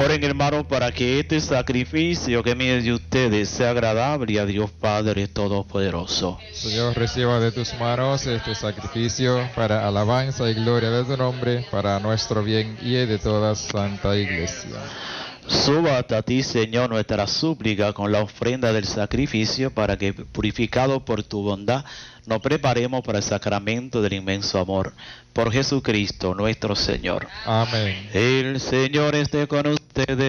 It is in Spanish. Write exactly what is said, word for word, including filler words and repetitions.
Oren, hermanos, para que este sacrificio que me de ustedes sea agradable a Dios Padre Todopoderoso. Señor, reciba de tus manos este sacrificio para alabanza y gloria de tu nombre, para nuestro bien y de toda santa iglesia. Suba hasta ti, Señor, nuestra súplica con la ofrenda del sacrificio, para que, purificado por tu bondad, nos preparemos para el sacramento del inmenso amor. Por Jesucristo nuestro Señor. Amén. El Señor esté con ustedes.